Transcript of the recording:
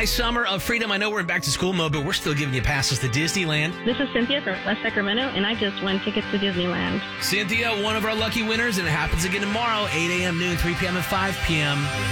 nice summer of freedom. I know we're in back to school mode, but we're still giving you passes to Disneyland. This is Cynthia from West Sacramento, and I just won tickets to Disneyland. Cynthia, one of our lucky winners, and it happens again tomorrow, 8 a.m., noon, 3 p.m., and 5 p.m.